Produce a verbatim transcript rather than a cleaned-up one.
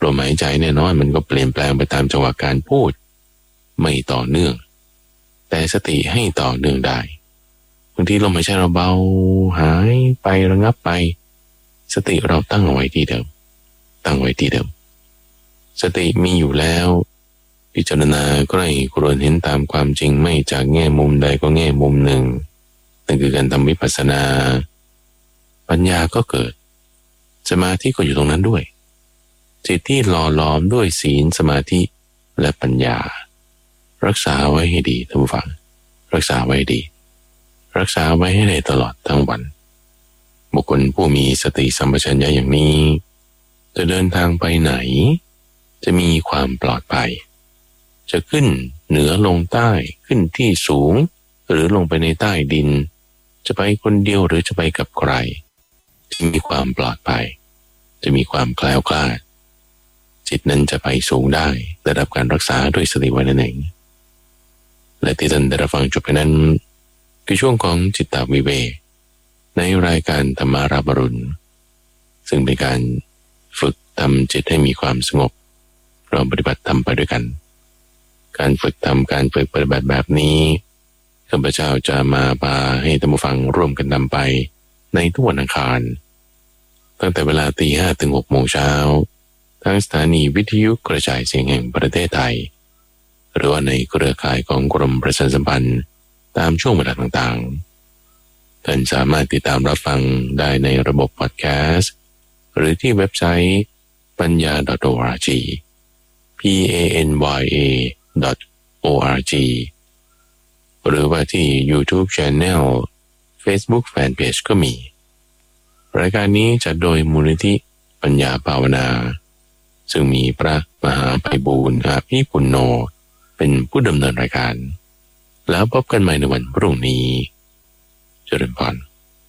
ลมหายใจแน่นอนมันก็เปลี่ยนแปลงไปตามจังหวะการพูดไม่ต่อเนื่องแต่สติให้ต่อเนื่องได้บางทีลมหายใจเราเบาหายไประงับไปสติเราตั้งเอาไว้ที่เดิมตั้งไว้ที่เดิมสติมีอยู่แล้วพิจารณาใกล้ครวญเห็นตามความจริงไม่จากแง่มุมใดก็แง่มุมหนึ่งนั่นคือการทำวิปัสสนาปัญญาก็เกิดสมาธิก็อยู่ตรงนั้นด้วยจิตที่หล่อหลอมด้วยศีลสมาธิและปัญญารักษาไว้ให้ดีท่านผู้ฟังรักษาไว้ให้ดีรักษาไว้ให้ได้ตลอดทั้งวันบุคคลผู้มีสติสัมปชัญญะอย่างนี้จะเดินทางไปไหนจะมีความปลอดภัยจะขึ้นเหนือลงใต้ขึ้นที่สูงหรือลงไปในใต้ดินจะไปคนเดียวหรือจะไปกับใครจะมีความปลอดภัยจะมีความแคล้วคลาดจิตนั้นจะไปสูงได้ได้รับการรักษาด้วยสติไว้นั่นเองและที่ท่านได้รับฟังจบไปนั้นคือช่วงของจิตตวิเวกในรายการธรรมาราบรุณซึ่งเป็นการฝึกทำจิตให้มีความสงบเราปฏิบัติทำไปด้วยกันการฝึกทำการฝึกปฏิบัติแบบนี้ข้าพเจ้าจะมาพาให้ท่านผู้ฟังร่วมกันนำไปในทุกวันอังคารตั้งแต่เวลาตีห้าถึงหกโมงเช้าทางสถานีวิทยุกระจายเสียงแห่งประเทศไทยหรือว่าในเครือข่ายของกรมประชาสัมพันธ์ตามช่วงเวลาต่างๆท่านสามารถติดตามรับฟังได้ในระบบพอดแคสต์หรือที่เว็บไซต์ปัญญา .org p a n y a .org หรือว่าที่ YouTube Channel Facebook Fanpage ก็มีรายการนี้จัดโดยมูลนิธิปัญญาภาวนาซึ่งมีพระมหาไพบูลย์อาภิปุณโญเป็นผู้ดำเนินรายการแล้วพบกันใหม่ในวันพรุ่งนี้เจริญพร